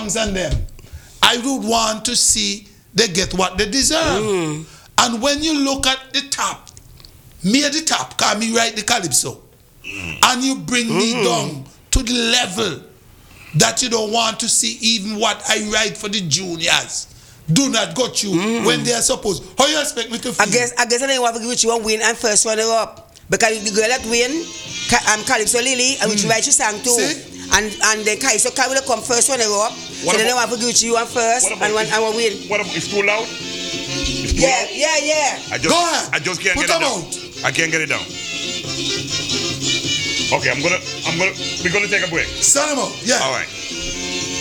songs and them, I would want to see they get what they deserve. And when you look at the top, me at the top, cause me write the calypso, and you bring me down to the level that you don't want to see even what I write for the juniors. Do not got you when they are supposed. How you expect me to feel? I guess I don't want to give you one win and first runner up. Because the girl that win, Calypso Lily, and which write you sang too. See? And then Kaiso Kai will come first runner up. So then I want to give you one first and one win. What about, it's too loud? It's too loud? Yeah. Go ahead. I just can't Put get it them down. out. I can't get it down. Okay, we're gonna take a break. Send them out. Yeah. All right.